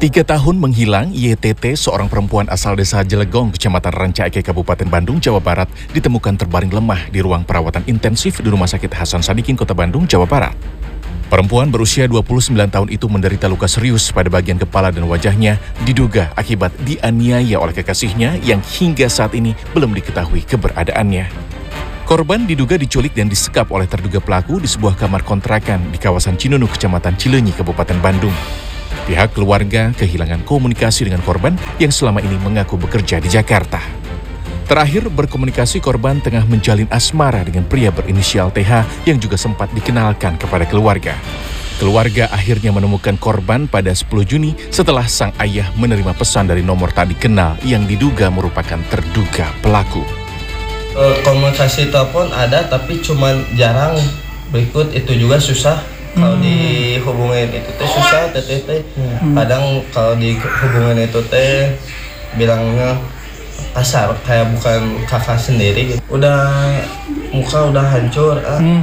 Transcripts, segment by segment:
3 tahun menghilang, YTT, seorang perempuan asal desa Jelegong, Kecamatan Rancaike, Kabupaten Bandung, Jawa Barat, ditemukan terbaring lemah di ruang perawatan intensif di Rumah Sakit Hasan Sadikin, Kota Bandung, Jawa Barat. Perempuan berusia 29 tahun itu menderita luka serius pada bagian kepala dan wajahnya, diduga akibat dianiaya oleh kekasihnya yang hingga saat ini belum diketahui keberadaannya. Korban diduga diculik dan disekap oleh terduga pelaku di sebuah kamar kontrakan di kawasan Cinunuk, Kecamatan Cileunyi, Kabupaten Bandung. Pihak keluarga kehilangan komunikasi dengan korban yang selama ini mengaku bekerja di Jakarta. Terakhir berkomunikasi, korban tengah menjalin asmara dengan pria berinisial TH yang juga sempat dikenalkan kepada keluarga. Keluarga akhirnya menemukan korban pada 10 Juni setelah sang ayah menerima pesan dari nomor tak dikenal yang diduga merupakan terduga pelaku. Komunikasi telepon ada tapi cuman jarang, berikut itu juga susah. Kalau dihubungin itu teh susah, teh. Kadang kalau dihubungin itu teh bilangnya kasar, kayak bukan kakak sendiri. Udah muka udah hancur,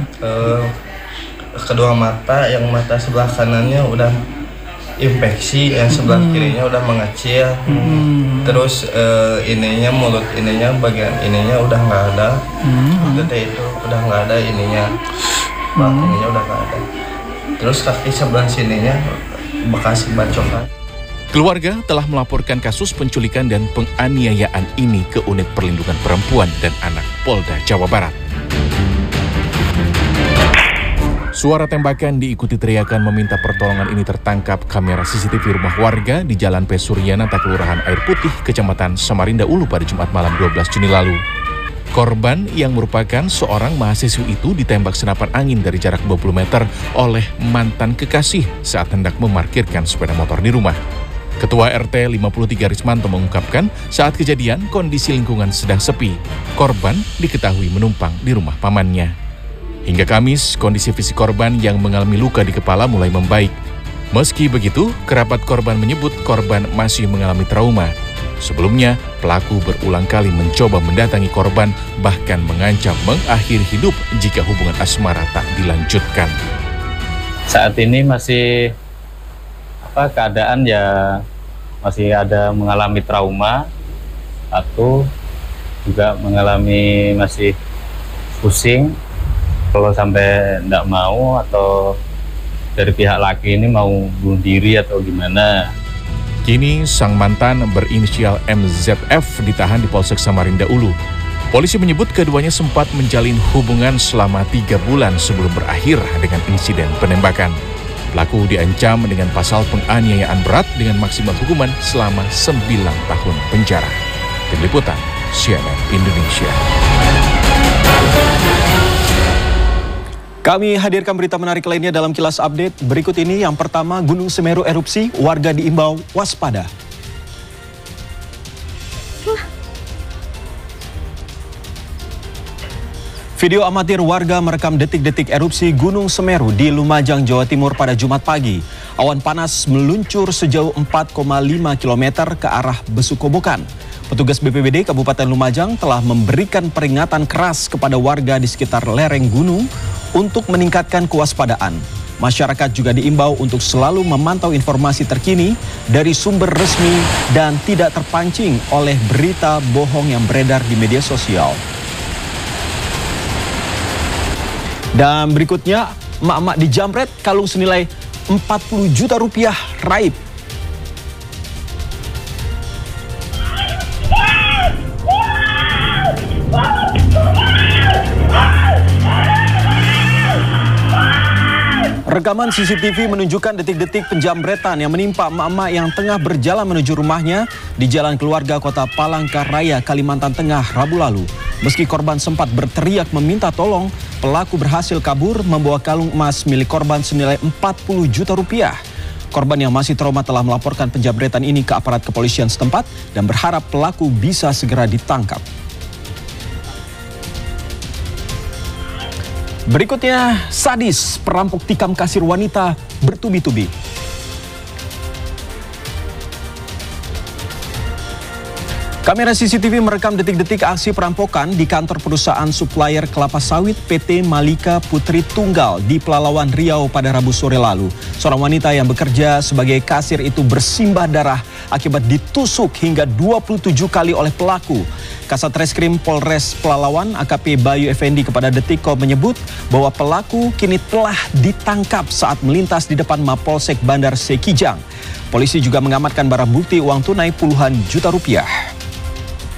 kedua mata, yang mata sebelah kanannya udah infeksi, yang sebelah kirinya udah mengecil. Terus ininya, mulut ininya, bagian ininya udah nggak ada. Itu udah nggak ada ininya, ininya udah nggak ada. Terus kaki sebelah sininya bekas bacokan. Keluarga telah melaporkan kasus penculikan dan penganiayaan ini ke Unit Perlindungan Perempuan dan Anak Polda Jawa Barat. Suara tembakan diikuti teriakan meminta pertolongan ini tertangkap kamera CCTV rumah warga di Jalan P. Suryanata, Kelurahan Air Putih, Kecamatan Samarinda Ulu pada Jumat malam 12 Juni lalu. Korban yang merupakan seorang mahasiswi itu ditembak senapan angin dari jarak 20 meter oleh mantan kekasih saat hendak memarkirkan sepeda motor di rumah. Ketua RT 53 Rismanto mengungkapkan saat kejadian kondisi lingkungan sedang sepi. Korban diketahui menumpang di rumah pamannya. Hingga Kamis, kondisi fisik korban yang mengalami luka di kepala mulai membaik. Meski begitu, kerabat korban menyebut korban masih mengalami trauma. Sebelumnya, pelaku berulang kali mencoba mendatangi korban, bahkan mengancam mengakhiri hidup jika hubungan asmara tak dilanjutkan. Saat ini masih keadaan ya masih ada mengalami trauma, atau juga mengalami masih pusing. Kalau sampai tidak mau atau dari pihak laki ini mau bunuh diri atau gimana. Kini sang mantan berinisial MZF ditahan di Polsek Samarinda Ulu. Polisi menyebut keduanya sempat menjalin hubungan selama 3 bulan sebelum berakhir dengan insiden penembakan. Pelaku diancam dengan pasal penganiayaan berat dengan maksimal hukuman selama 9 tahun penjara. Tim Liputan, CNN Indonesia. Kami hadirkan berita menarik lainnya dalam Kilas Update. Berikut ini yang pertama, Gunung Semeru erupsi, warga diimbau waspada. Video amatir warga merekam detik-detik erupsi Gunung Semeru di Lumajang, Jawa Timur pada Jumat pagi. Awan panas meluncur sejauh 4,5 km ke arah Besukobokan. Petugas BPBD Kabupaten Lumajang telah memberikan peringatan keras kepada warga di sekitar lereng gunung untuk meningkatkan kewaspadaan. Masyarakat juga diimbau untuk selalu memantau informasi terkini dari sumber resmi dan tidak terpancing oleh berita bohong yang beredar di media sosial. Dan berikutnya, emak-emak dijamret kalung senilai 40 juta rupiah raib. Rekaman CCTV menunjukkan detik-detik penjamretan yang menimpa emak-emak yang tengah berjalan menuju rumahnya di Jalan Keluarga Kota Palangkaraya, Kalimantan Tengah, Rabu lalu. Meski korban sempat berteriak meminta tolong, pelaku berhasil kabur membawa kalung emas milik korban senilai 40 juta rupiah. Korban yang masih trauma telah melaporkan penjamretan ini ke aparat kepolisian setempat dan berharap pelaku bisa segera ditangkap. Berikutnya, sadis perampok tikam kasir wanita bertubi-tubi. Kamera CCTV merekam detik-detik aksi perampokan di kantor perusahaan supplier kelapa sawit PT Malika Putri Tunggal di Pelalawan Riau pada Rabu sore lalu. Seorang wanita yang bekerja sebagai kasir itu bersimbah darah akibat ditusuk hingga 27 kali oleh pelaku. Kasat Reskrim Polres Pelalawan AKP Bayu Effendi kepada Detikcom menyebut bahwa pelaku kini telah ditangkap saat melintas di depan Mapolsek Bandar Sekijang. Polisi juga mengamankan barang bukti uang tunai puluhan juta rupiah.